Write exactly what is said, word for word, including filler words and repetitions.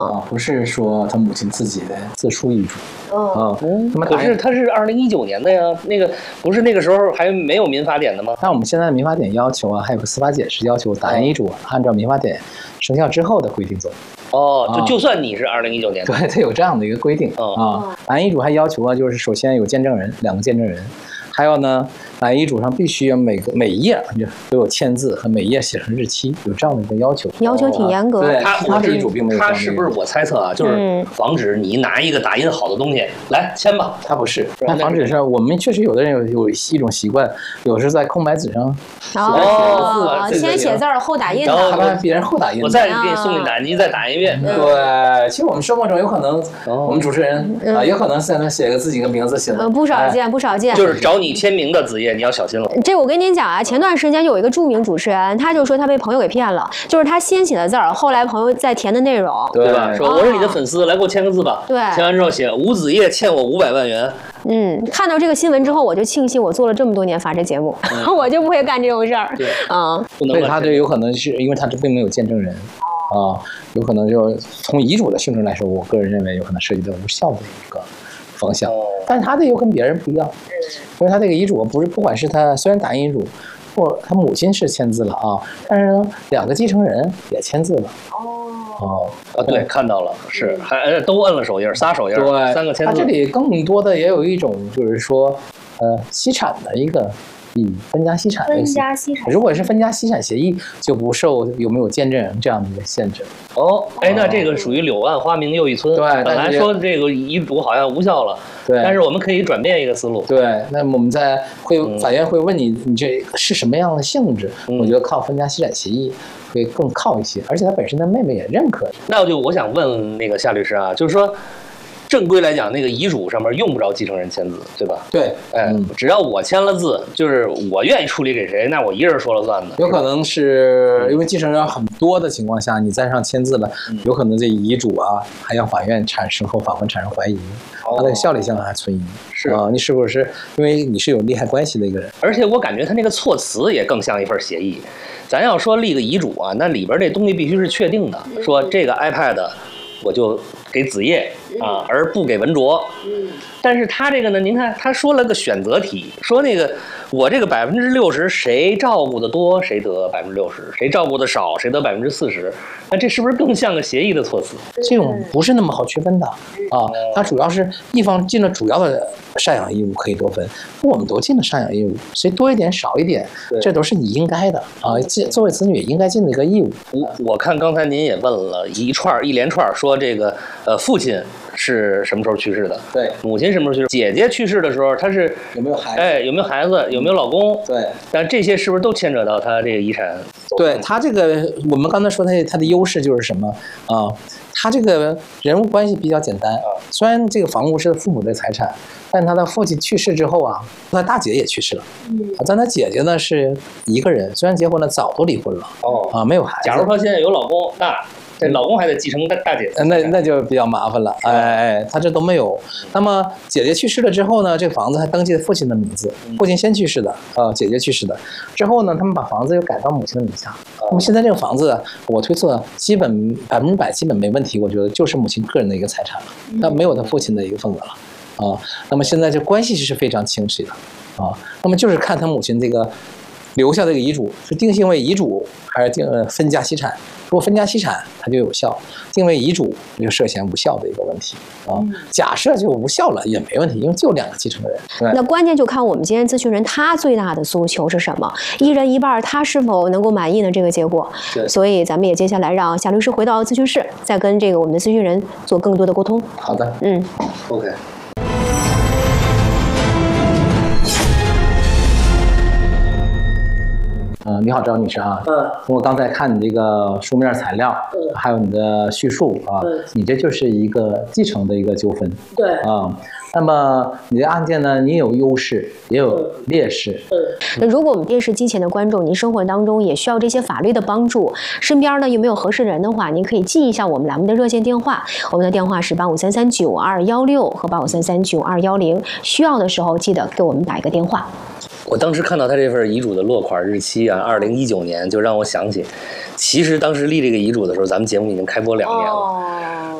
啊，不是说他母亲自己的自书遗嘱。 哦， 那么可是他是二零一九年的呀，那个不是那个时候还没有民法典的吗？ 那我们现在民法典要求啊，还有个司法解释要求，打印遗嘱按照民法典生效之后的规定走。 哦，就就算你是二零一九年的， 对，它有这样的一个规定啊。打印遗嘱还要求啊，就是首先有见证人，两个见证人。还有呢，打印遗嘱上必须每个每一页都有签字和每页写上日期，有这样的一个要求。 要求挺严格。 对， 他他的遗嘱并没有。 他是不是我猜测啊？就是防止你拿一个打印好的东西来签吧。 他不是，他防止是我们确实有的人有有一种习惯，有时在空白纸上哦，先写字儿后打印的， 他把别人后打印的。 我再给你送给打印机再打印一遍。 对，其实我们生活中有可能，我们主持人啊，有可能在那写个自己的名字写的， 不少见不少见。 就是找你签名的子夜，你要小心了。 这我跟您讲啊，前段时间有一个著名主持人，他就说他被朋友给骗了，就是他先写的字儿，后来朋友在填的内容， 对吧？说我是你的粉丝，来给我签个字吧。 对， 签完之后写吴子夜欠我五百万元。 嗯，看到这个新闻之后，我就庆幸我做了这么多年法制节目，嗯、我就不会干这种事儿。 对， 啊、 嗯， 所以他这有可能是因为他这并没有见证人。啊，有可能就从遗嘱的性质来说，我个人认为有可能涉及到无效的一个方向，但是他这又跟别人不一样，因为他这个遗嘱不是，不管是他虽然打印遗嘱，或他母亲是签字了啊，但是呢，两个继承人也签字了。哦， 啊，对，看到了，是还都摁了手印，仨手印， 对， 三个签字。 他这里更多的也有一种就是说，呃，析产的一个。以分家析产， 分家析产。 如果是分家析产协议，就不受有没有见证人这样的一个限制。 哦，哎，那这个属于柳暗花明又一村。 对， 本来说这个遗嘱好像无效了， 对， 但是我们可以转变一个思路。 对，那么我们在会法院会问你，你这是什么样的性质？ 嗯、 我觉得靠分家析产协议会更靠一些，而且他本身的妹妹也认可。 那就我想问那个夏律师啊，就是说。正规来讲，那个遗嘱上面用不着继承人签字，对吧？ 对， 哎，嗯、只要我签了字，就是我愿意处理给谁，那我一人说了算的。 有可能是因为继承人很多的情况下，你在上签字了，嗯、有可能这遗嘱啊还让法院产生和法官产生怀疑，哦、它的效力性还存疑。 是啊，你是不是因为你是有利害关系的一个人？ 而且我感觉他那个措辞也更像一份协议。咱要说立个遗嘱啊，那里边这东西必须是确定的，说这个 iPad 我就给子夜啊，而不给文卓。嗯，但是他这个呢，您看他说了个选择题，说那个我这个百分之六十谁照顾的多，谁得百分之六十；谁照顾的少，谁得百分之四十。那这是不是更像个协议的措辞？ 这种不是那么好区分的啊，它主要是一方尽了主要的赡养义务可以多分，我们都尽了赡养义务，谁多一点少一点，这都是你应该的啊，作为子女应该尽的一个义务。 我我看刚才您也问了一串一连串，说这个呃父亲是什么时候去世的？ 对， 母亲什么时候去世？姐姐去世的时候，她是有没有孩子？ 哎，有没有孩子？有没有老公？ 对， 但这些是不是都牵扯到他这个遗产？ 对他这个，我们刚才说他他的优势就是什么啊？他这个人物关系比较简单，虽然这个房屋是父母的财产，但他的父亲去世之后啊，他大姐也去世了，嗯，但他姐姐呢是一个人，虽然结婚了，早都离婚了，哦啊，没有孩子。 假如说现在有老公，那这老公还得继承大大姐， 那那就比较麻烦了，哎哎，他这都没有。那么姐姐去世了之后呢，这个房子还登记父亲的名字，父亲先去世的，啊，姐姐去世的，之后呢，他们把房子又改到母亲的名下。那么现在这个房子，我推测基本百分之百基本没问题，我觉得就是母亲个人的一个财产了，那没有他父亲的一个份额了，啊，那么现在这关系是非常清晰的，啊，那么就是看他母亲这个留下这个遗嘱是定性为遗嘱还是定分家析产。如果分家析产，它就有效；定为遗嘱，就涉嫌无效的一个问题啊。假设就无效了也没问题，因为就两个继承人。 那关键就看我们今天咨询人他最大的诉求是什么，一人一半，他是否能够满意呢？这个结果。所以咱们也接下来让夏律师回到咨询室，再跟这个我们的咨询人做更多的沟通。 好的， 嗯 ，OK。嗯、呃，你好，赵女士啊。嗯。通过刚才看你这个书面材料，嗯，还有你的叙述啊，嗯，你这就是一个继承的一个纠纷。 对。 啊、嗯，那么你的案件呢，你有优势，也有劣势。 嗯。那如果我们电视机前的观众，您生活当中也需要这些法律的帮助，身边呢有没有合适人的话，您可以记一下我们栏目的热线电话，我们的电话是八五三三九二幺六和八五三三九二幺零，需要的时候记得给我们打一个电话。 我当时看到他这份遗嘱的落款日期啊，二零一九年，就让我想起，其实当时立这个遗嘱的时候，咱们节目已经开播两年了。 哦